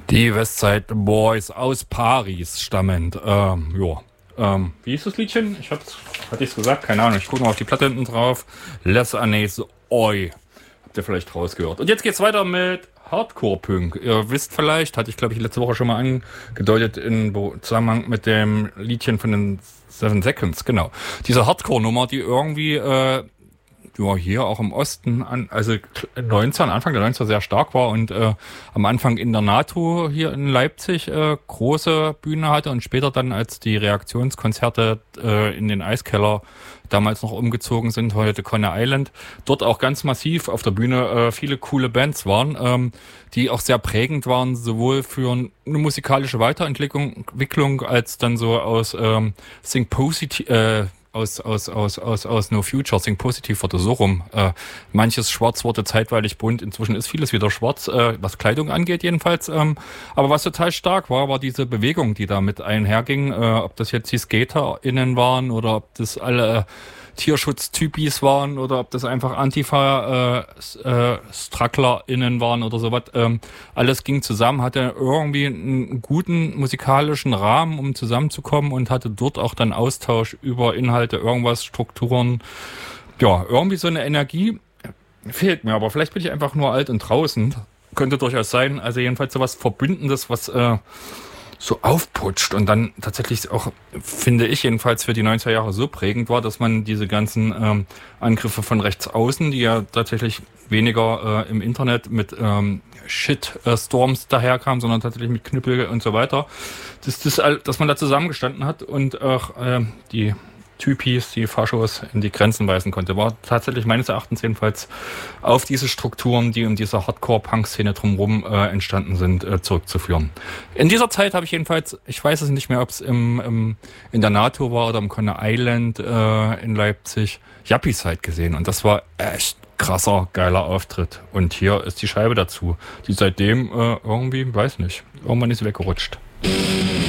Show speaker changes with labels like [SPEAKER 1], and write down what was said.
[SPEAKER 1] Die Westside Boys aus Paris stammend. Wie hieß das Liedchen? Hatte ich es gesagt? Keine Ahnung. Ich gucke mal auf die Platte hinten drauf. Les Années Oi. Habt ihr vielleicht rausgehört. Und jetzt geht's weiter mit Hardcore-Punk. Ihr wisst vielleicht, hatte ich glaube ich letzte Woche schon mal angedeutet in Zusammenhang mit dem Liedchen von den 7 Seconds. Genau. Diese Hardcore-Nummer, die irgendwie hier auch im Osten, Anfang der 90er sehr stark war und am Anfang in der NATO hier in Leipzig große Bühne hatte und später dann, als die Reaktionskonzerte in den Eiskeller damals noch umgezogen sind, heute Coney Island, dort auch ganz massiv auf der Bühne viele coole Bands waren, die auch sehr prägend waren, sowohl für eine musikalische Weiterentwicklung als dann so aus Think Positive, aus No Future, Think Positive wurde so rum. Manches Schwarz wurde zeitweilig bunt, inzwischen ist vieles wieder schwarz, was Kleidung angeht jedenfalls. Aber was total stark war diese Bewegung, die da mit einherging. Ob das jetzt die SkaterInnen waren oder ob das alle Tierschutztypis waren oder ob das einfach Antifa-StragglerInnen waren oder sowas. Alles ging zusammen, hatte irgendwie einen guten musikalischen Rahmen, um zusammenzukommen und hatte dort auch dann Austausch über Inhalte, irgendwas, Strukturen. Ja, irgendwie so eine Energie fehlt mir, aber vielleicht bin ich einfach nur alt und draußen. Könnte durchaus sein. Also jedenfalls sowas Verbündendes, was so aufputscht und dann tatsächlich auch, finde ich jedenfalls, für die 90er Jahre so prägend war, dass man diese ganzen Angriffe von rechts außen, die ja tatsächlich weniger im Internet mit Shitstorms daherkamen, sondern tatsächlich mit Knüppel und so weiter, dass man da zusammengestanden hat und auch die Typis, die Faschos in die Grenzen weisen konnte, war tatsächlich meines Erachtens jedenfalls auf diese Strukturen, die in dieser Hardcore-Punk-Szene drumherum entstanden sind, zurückzuführen. In dieser Zeit habe ich jedenfalls, ich weiß es nicht mehr, ob es in der NATO war oder im Coney Island in Leipzig, Yuppieside gesehen und das war echt krasser, geiler Auftritt. Und hier ist die Scheibe dazu, die seitdem irgendwie, weiß nicht, irgendwann ist sie weggerutscht.